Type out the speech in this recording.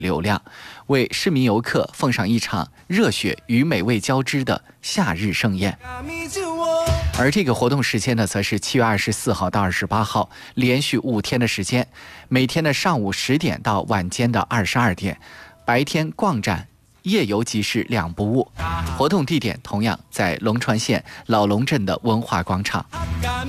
流量，为市民游客奉上一场热血与美味交织的夏日盛宴。而这个活动时间呢，则是7月24号到28号，连续5天的时间，每天的上午10点到晚间的22点，白天逛展、夜游集市2不误。活动地点同样在龙川县老龙镇的文化广场。